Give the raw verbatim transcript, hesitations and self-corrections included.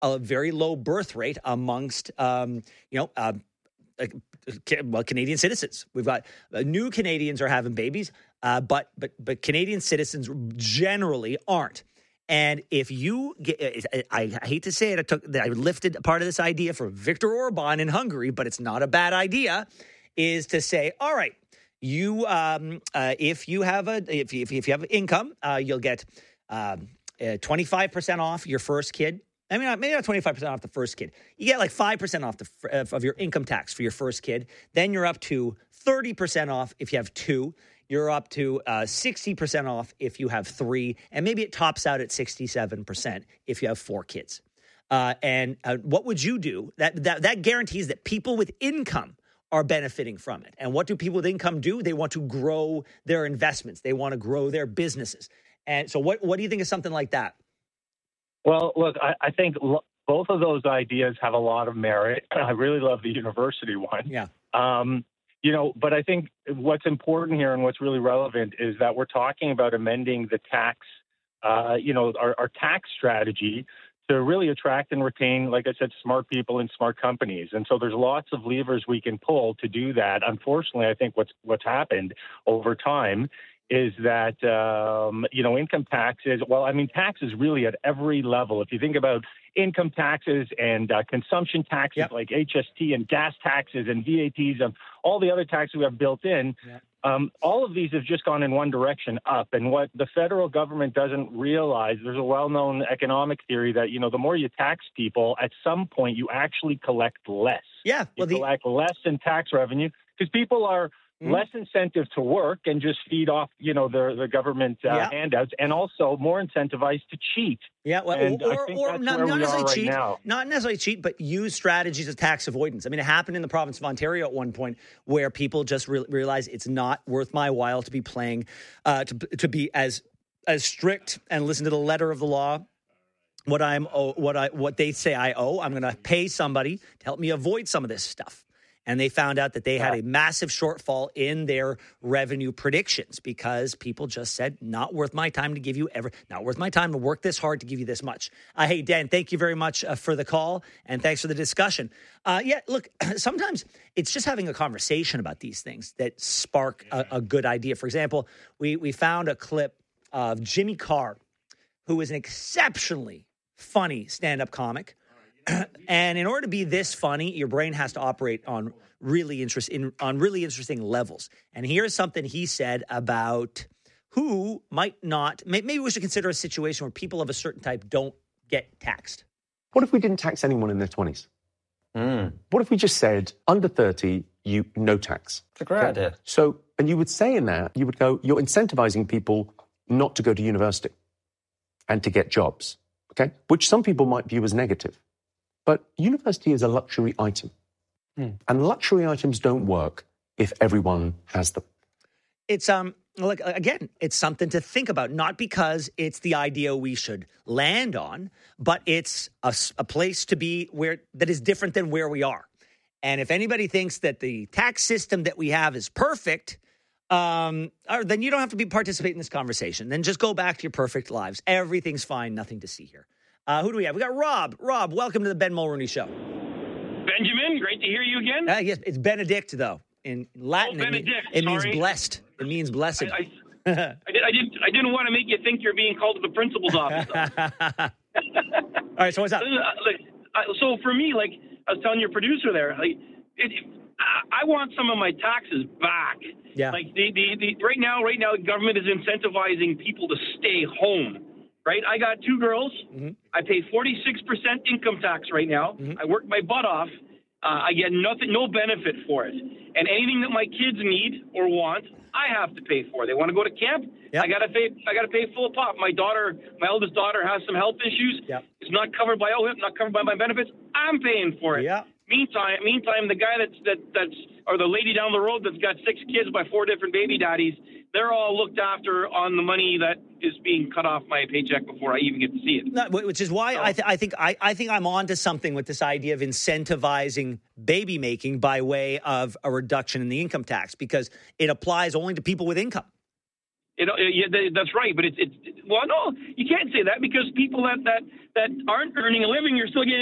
a very low birth rate amongst, um, you know, uh, well, Canadian citizens. We've got uh, new Canadians are having babies, uh, but but but Canadian citizens generally aren't. And if you get, I, I hate to say it, I took that I lifted part of this idea from Viktor Orban in Hungary, but it's not a bad idea. Is to say, all right, you um, uh, if you have a if you, if you have income, uh, you'll get um, uh, twenty-five percent off your first kid. I mean, maybe not twenty-five percent off the first kid. You get like five percent off the of your income tax for your first kid. Then you're up to thirty percent off if you have two. You're up to uh, sixty percent off if you have three. And maybe it tops out at sixty-seven percent if you have four kids. Uh, and uh, what would you do? That, that That guarantees that people with income are benefiting from it. And what do people with income do? They want to grow their investments. They want to grow their businesses. And so what, what do you think of something like that? Well, look, I, I think lo- both of those ideas have a lot of merit. I really love the university one. Yeah. Um, you know, but I think what's important here and what's really relevant is that we're talking about amending the tax, uh, you know, our, our tax strategy to really attract and retain, like I said, smart people and smart companies. And so there's lots of levers we can pull to do that. Unfortunately, I think what's what's happened over time is that, um, you know, income taxes, well, I mean, taxes really at every level. If you think about income taxes and uh, consumption taxes yep. like H S T and gas taxes and V A Ts and all the other taxes we have built in, yep. um, all of these have just gone in one direction, up. And what the federal government doesn't realize, there's a well-known economic theory that, you know, the more you tax people, at some point you actually collect less. Yeah. Well, you the- collect less in tax revenue because people are Mm-hmm. less incentive to work and just feed off, you know, the the government uh, yeah. handouts, and also more incentivized to cheat. Yeah, well, and or, I think or that's not, where not we necessarily are right cheat, now. not necessarily cheat, but use strategies of tax avoidance. I mean, it happened in the province of Ontario at one point where people just re- realized it's not worth my while to be playing, uh, to to be as as strict and listen to the letter of the law. What I'm, oh, what I, what they say I owe, I'm going to pay somebody to help me avoid some of this stuff. And they found out that they had a massive shortfall in their revenue predictions because people just said, not worth my time to give you ever, not worth my time to work this hard to give you this much. Uh, hey, Dan, thank you very much uh, for the call and thanks for the discussion. Uh, yeah, look, sometimes it's just having a conversation about these things that spark a, a good idea. For example, we, we found a clip of Jimmy Carr, who is an exceptionally funny stand-up comic. And in order to be this funny, your brain has to operate on really interest in, on really interesting levels. And here's something he said about who might not. Maybe we should consider a situation where people of a certain type don't get taxed. What if we didn't tax anyone in their twenties? Mm. What if we just said under thirty, you no tax? It's a great okay. idea. So, and you would say in that, you would go, you're incentivizing people not to go to university and to get jobs, okay? Which some people might view as negative. But university is a luxury item. Mm. And luxury items don't work if everyone has them. It's, um, like, again, it's something to think about, not because it's the idea we should land on, but it's a, a place to be where that is different than where we are. And if anybody thinks that the tax system that we have is perfect, um, or then you don't have to be participate in this conversation. Then just go back to your perfect lives. Everything's fine. Nothing to see here. Uh, who do we have? We got Rob. Rob, welcome to the Ben Mulroney Show. Benjamin, great to hear you again. Uh, yes, it's Benedict, though. In Latin, oh, it, mean, Benedict, it means sorry. blessed. It means blessed. I, I, I, did, I, didn't, I didn't want to make you think you're being called to the principal's office. All right, so what's up? So for me, like I was telling your producer there, like it, I want some of my taxes back. Yeah. Like the, the, the right now, right now, the government is incentivizing people to stay home. Right, I got two girls. Mm-hmm. I pay forty-six percent income tax right now. Mm-hmm. I work my butt off. Uh, I get nothing, no benefit for it. And anything that my kids need or want, I have to pay for. They want to go to camp. Yep. I gotta pay. I gotta pay full pop. My daughter, my eldest daughter, has some health issues. Yep. It's not covered by O H I P, not covered by my benefits. I'm paying for it. Yeah. Meantime, meantime, the guy that's that that's or the lady down the road that's got six kids by four different baby daddies, they're all looked after on the money that is being cut off my paycheck before I even get to see it. No, which is why so, I, th- I think I, I think I'm onto something with this idea of incentivizing baby making by way of a reduction in the income tax because it applies only to people with income. You know, yeah, that's right. But it's, it's well, no, you can't say that because people that, that, that aren't earning a living, you're still getting